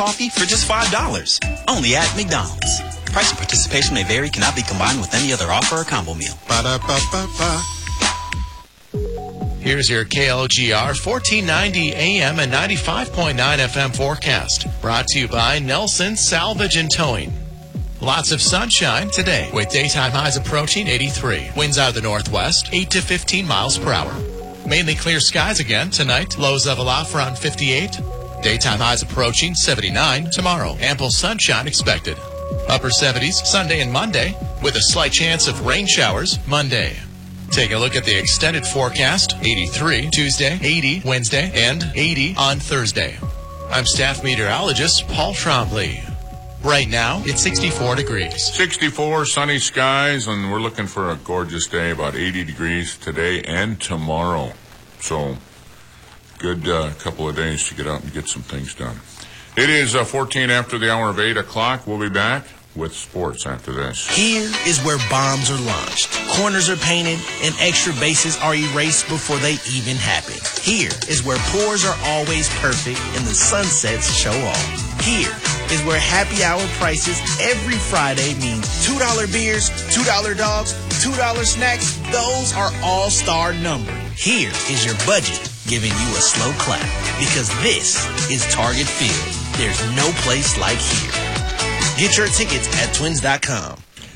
coffee for just $5. Only at McDonald's. Price and participation may vary, cannot be combined with any other offer or combo meal. Ba-da-ba-ba-ba. Here's your KLGR 1490 AM and 95.9 FM forecast. Brought to you by Nelson Salvage and Towing. Lots of sunshine today with daytime highs approaching 83. Winds out of the northwest, 8 to 15 miles per hour. Mainly clear skies again tonight. Lows level off around 58. Daytime highs approaching 79 tomorrow. Ample sunshine expected. Upper 70s Sunday and Monday with a slight chance of rain showers Monday. Take a look at the extended forecast. 83 Tuesday, 80 Wednesday, and 80 on Thursday. I'm staff meteorologist Paul Trombley. Right now, it's 64 degrees. 64, sunny skies, and we're looking for a gorgeous day, about 80 degrees today and tomorrow. So, good couple of days to get out and get some things done. It is 14 after the hour of 8 o'clock. We'll be back with sports after this. Here is where bombs are launched, corners are painted, and extra bases are erased before they even happen. Here is where pours are always perfect and the sunsets show off. Here is where happy hour prices every Friday means $2 beers, $2 dogs, $2 snacks. Those are all-star numbers. Here is your budget giving you a slow clap because this is Target Field. There's no place like here. Get your tickets at twins.com.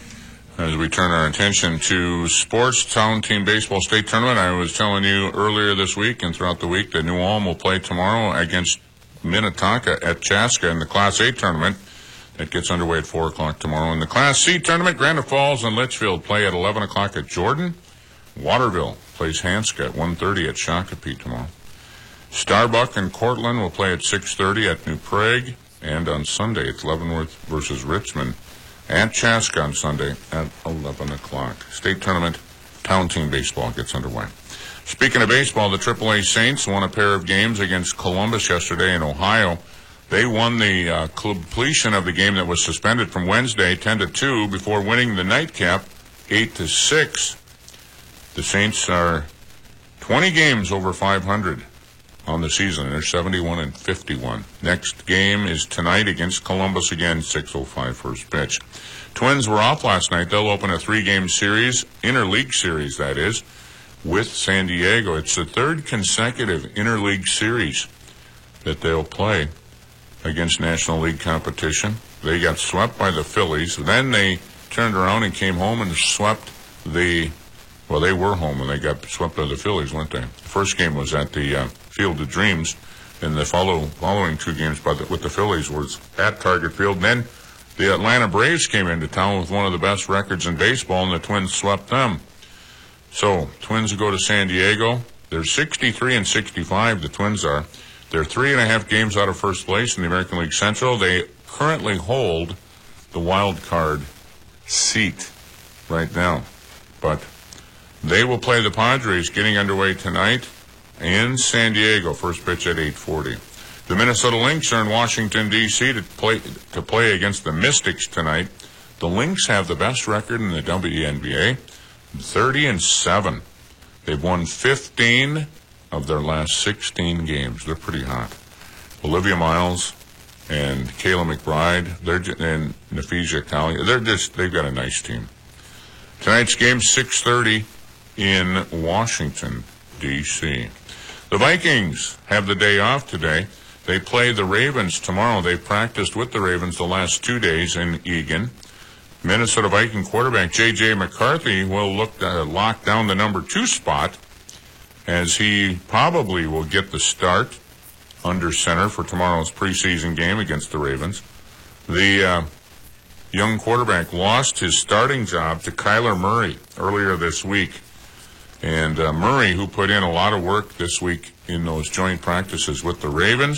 As we turn our attention to sports, Town Team Baseball State Tournament, I was telling you earlier this week and throughout the week that New Ulm will play tomorrow against Minnetonka at Chaska in the Class A tournament. That gets underway at 4 o'clock tomorrow. In the Class C tournament, Granite Falls and Litchfield play at 11 o'clock at Jordan. Waterville plays Hanska at 1:30 at Shakopee tomorrow. Starbuck and Cortland will play at 6:30 at New Prague. And on Sunday, it's Leavenworth versus Richmond at Chaska on Sunday at 11 o'clock. State tournament, Town Team Baseball gets underway. Speaking of baseball, the AAA Saints won a pair of games against Columbus yesterday in Ohio. They won the completion of the game that was suspended from Wednesday, 10-2, before winning the nightcap, 8-6. The Saints are 20 games over 500 on the season. They're 71-51. Next game is tonight against Columbus again, 6:05 first pitch. Twins were off last night. They'll open a 3-game series, interleague series that is, with San Diego. It's the third consecutive interleague series that they'll play against National League competition. They got swept by the Phillies. Then they turned around and came home and swept they were home when they got swept by the Phillies, weren't they? The first game was at the Field of Dreams, and the following 2 games with the Phillies was at Target Field. And then the Atlanta Braves came into town with one of the best records in baseball, and the Twins swept them. So, Twins go to San Diego. They're 63-65, the Twins are. They're 3.5 games out of first place in the American League Central. They currently hold the wild card seat right now. But they will play the Padres getting underway tonight in San Diego. First pitch at 8:40. The Minnesota Lynx are in Washington, D.C. to play against the Mystics tonight. The Lynx have the best record in the WNBA, 30-7. They've won 15 of their last 16 games. They're pretty hot. Olivia Miles and Kayla McBride, and Nafisa Talia, they've got a nice team. Tonight's game, 6:30 in Washington, D.C. The Vikings have the day off today. They play the Ravens tomorrow. They've practiced with the Ravens the last 2 days in Eagan. Minnesota Viking quarterback J.J. McCarthy will look to lock down the number 2 spot, as he probably will get the start under center for tomorrow's preseason game against the Ravens. The young quarterback lost his starting job to Kyler Murray earlier this week. And Murray, who put in a lot of work this week in those joint practices with the Ravens,